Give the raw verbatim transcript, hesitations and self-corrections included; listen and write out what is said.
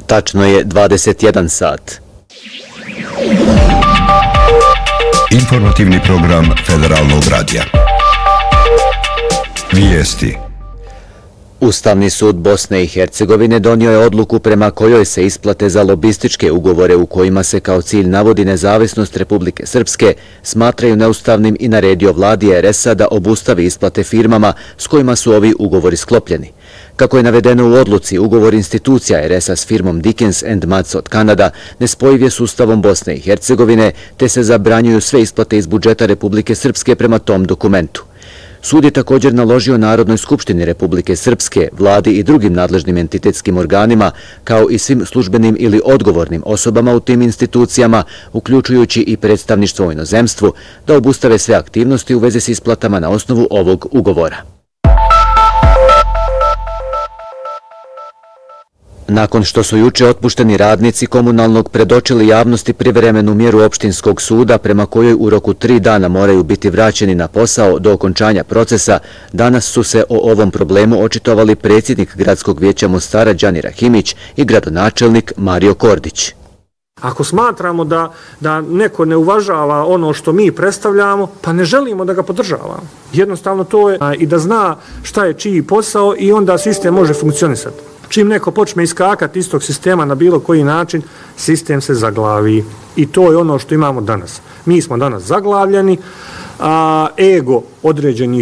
Tačno je dvadeset jedan sat. Informativni program Federalnog radija. Vijesti. Ustavni sud Bosne i Hercegovine donio je odluku prema kojoj se isplate za lobističke ugovore u kojima se kao cilj navodi nezavisnost Republike Srpske smatraju neustavnim i naredio vladi er es a da obustavi isplate firmama s kojima su ovi ugovori sklopljeni. Kako je navedeno u odluci, ugovor institucija er es a s firmom Dickens and Matz od Kanada nespojiv je s Ustavom Bosne i Hercegovine, te se zabranjuju sve isplate iz budžeta Republike Srpske prema tom dokumentu. Sud je također naložio Narodnoj skupštini Republike Srpske, vladi i drugim nadležnim entitetskim organima, kao i svim službenim ili odgovornim osobama u tim institucijama, uključujući i predstavništvo u inozemstvu, da obustave sve aktivnosti u vezi s isplatama na osnovu ovog ugovora. Nakon što su juče otpušteni radnici komunalnog predočili javnosti privremenu mjeru opštinskog suda prema kojoj u roku tri dana moraju biti vraćeni na posao do okončanja procesa, danas su se o ovom problemu očitovali predsjednik Gradskog vijeća Mostara Đani Rahimić i gradonačelnik Mario Kordić. Ako smatramo da, da neko ne uvažava ono što mi predstavljamo, pa ne želimo da ga podržavamo. Jednostavno to je i da zna šta je čiji posao i onda sistem može funkcionisati. Čim neko počne iskakati iz tog sistema na bilo koji način, sistem se zaglavi. I to je ono što imamo danas. Mi smo danas zaglavljeni, a ego određenih